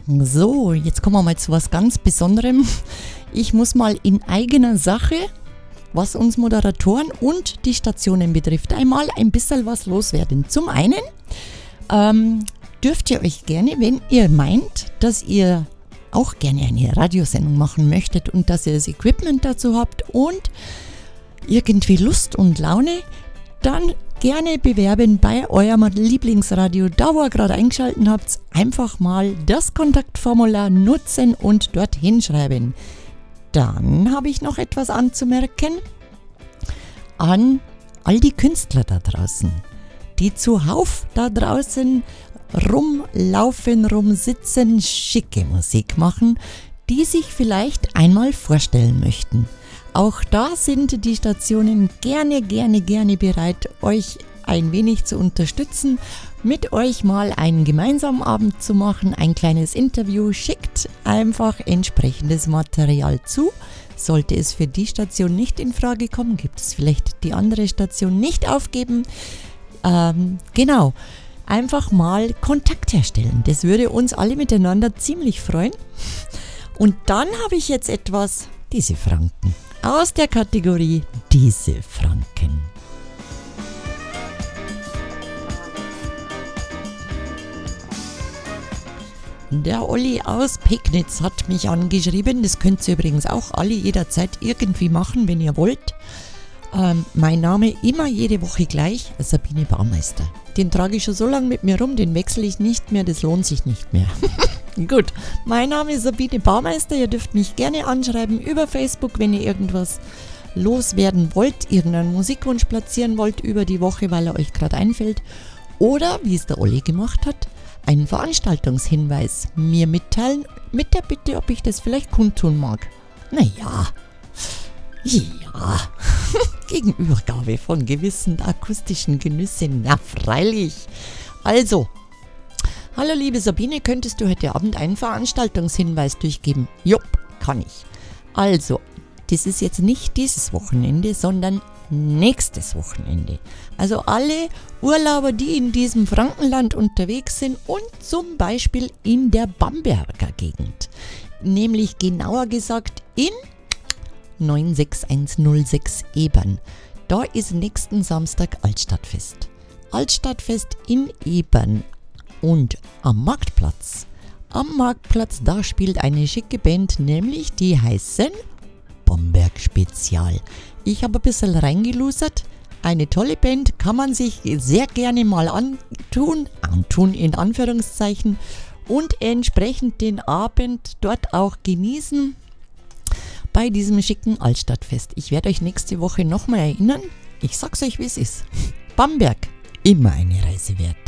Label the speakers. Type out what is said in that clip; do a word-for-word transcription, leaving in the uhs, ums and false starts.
Speaker 1: So, jetzt kommen wir mal zu was ganz Besonderem. Ich muss mal in eigener Sache, was uns Moderatoren und die Stationen betrifft, einmal ein bisschen was loswerden. Zum einen ähm, dürft ihr euch gerne, wenn ihr meint, dass ihr auch gerne eine Radiosendung machen möchtet und dass ihr das Equipment dazu habt und irgendwie Lust und Laune, dann gerne bewerben bei eurem Lieblingsradio, da wo ihr gerade eingeschaltet habt, einfach mal das Kontaktformular nutzen und dorthin schreiben. Dann habe ich noch etwas anzumerken an all die Künstler da draußen, die zuhauf da draußen rumlaufen, rumsitzen, schicke Musik machen, die sich vielleicht einmal vorstellen möchten. Auch da sind die Stationen gerne, gerne, gerne bereit, euch ein wenig zu unterstützen, mit euch mal einen gemeinsamen Abend zu machen, ein kleines Interview. Schickt einfach entsprechendes Material zu. Sollte es für die Station nicht in Frage kommen, gibt es vielleicht die andere Station nicht aufgeben. Ähm, genau, einfach mal Kontakt herstellen. Das würde uns alle miteinander ziemlich freuen. Und dann habe ich jetzt etwas, diese Franken. Aus der Kategorie Diese Franken. Der Olli aus Pegnitz hat mich angeschrieben. Das könnt ihr übrigens auch alle jederzeit irgendwie machen, wenn ihr wollt. Ähm, mein Name immer jede Woche gleich, Sabine Baumeister. Den trage ich schon so lange mit mir rum, den wechsle ich nicht mehr, das lohnt sich nicht mehr. Gut, mein Name ist Sabine Baumeister, ihr dürft mich gerne anschreiben über Facebook, wenn ihr irgendwas loswerden wollt, irgendeinen Musikwunsch platzieren wollt über die Woche, weil er euch gerade einfällt. Oder, wie es der Olli gemacht hat, einen Veranstaltungshinweis mir mitteilen, mit der Bitte, ob ich das vielleicht kundtun mag. Naja, ja, Gegenübergabe von gewissen akustischen Genüssen, na freilich. Also, hallo liebe Sabine, könntest du heute Abend einen Veranstaltungshinweis durchgeben? Jupp, kann ich. Also, das ist jetzt nicht dieses Wochenende, sondern nächstes Wochenende. Also alle Urlauber, die in diesem Frankenland unterwegs sind und zum Beispiel in der Bamberger Gegend. Nämlich genauer gesagt in neun sechs eins null sechs Ebern. Da ist nächsten Samstag Altstadtfest. Altstadtfest in Ebern. Und am Marktplatz, am Marktplatz, da spielt eine schicke Band, nämlich die heißen Bamberg Spezial. Ich habe ein bisschen reingelusert. Eine tolle Band, kann man sich sehr gerne mal antun, antun in Anführungszeichen, und entsprechend den Abend dort auch genießen bei diesem schicken Altstadtfest. Ich werde euch nächste Woche nochmal erinnern. Ich sag's euch, wie es ist. Bamberg, immer eine Reise wert.